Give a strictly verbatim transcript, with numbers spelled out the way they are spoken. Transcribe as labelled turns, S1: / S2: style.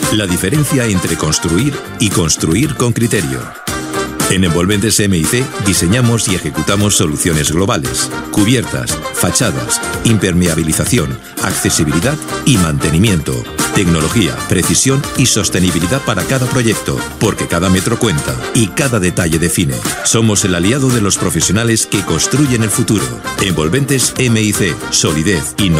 S1: La diferencia entre construir y construir con criterio. En Envolventes M I C diseñamos y ejecutamos soluciones globales, cubiertas, fachadas, impermeabilización, accesibilidad y mantenimiento. Tecnología, precisión y sostenibilidad para cada proyecto, porque cada metro cuenta y cada detalle define. Somos el aliado de los profesionales que construyen el futuro. Envolventes M I C, solidez, innovación.